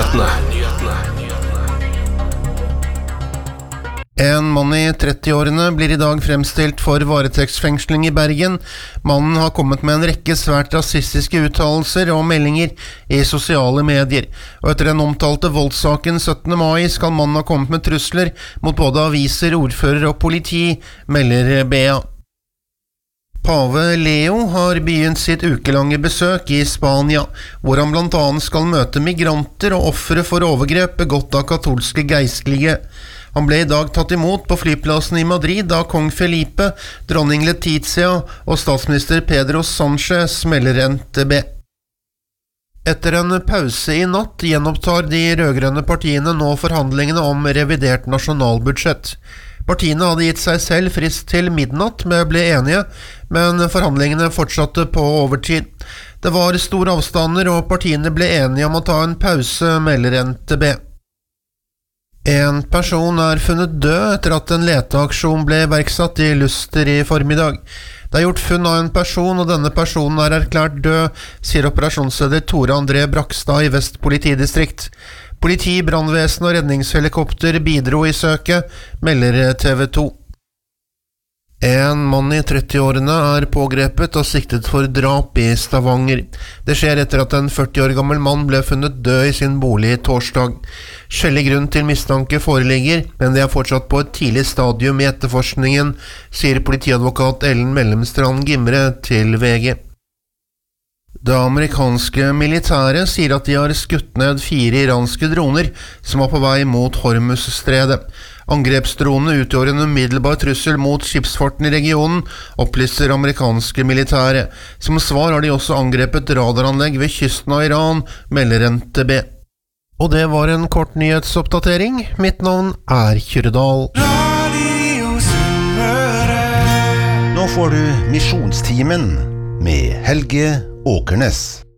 En mann i 30-årene blir i dag fremstilt for varetektsfengsling i Bergen. Mannen har kommet med en rekke svært rasistiske uttalelser og meldinger i sosiale medier. Og etter den omtalte voldssaken 17. mai skal mannen ha kommet med trusler mot både aviser, ordfører og politi, melder BA. Pave Leo har begynt sitt ukelange besøk i Spania, hvor han blant annet skal møte migranter og ofre for overgrep begått av katolske geistlige. Han ble i dag tatt imot på flyplassen i Madrid da kong Felipe, dronning Letizia og statsminister Pedro Sánchez melder NTB. Etter en pause i natt gjenopptar de rødgrønne partiene nå forhandlingene om revidert nasjonalbudsjett. Partiene hadde gitt seg selv frist til midnatt med å bli enige, men forhandlingene fortsatte på overtid. Det var store avstander, og partiene ble enige om å ta en pause, melder NTB. En person er funnet død etter at en leteaksjon ble iverksatt i Luster i formiddag. Det er gjort funn av en person, og denne personen er erklært død, sier operasjonsleder Tore André Brakstad i Vest politidistrikt. Politi, brannvesen og redningshelikopter bidro i søket, melder TV 2. En mann i 30-årene er pågrepet og siktet for drap i Stavanger. Det skjer etter at en 40 år gammel mann ble funnet død i sin bolig torsdag. Skjellig grunn til mistanke foreligger, men det er fortsatt på et tidlig stadium i etterforskningen, sier politiadvokat Ellen Mellemstrand Gimre til VG. Det amerikanske militæret sier at de har skutt ned 4 iranske droner som var på vei mot Hormuzstredet. Angrepsdronene utgjør en umiddelbar trussel mot skipsfarten i regionen, opplyser amerikanske militære. Som svar har de også angrepet radaranlegg ved kysten av Iran, melder NTB. Og det var en kort nyhetsoppdatering. Mitt navn er Kyrredal. Nå får du Misjonstimen med Helge Åkernes.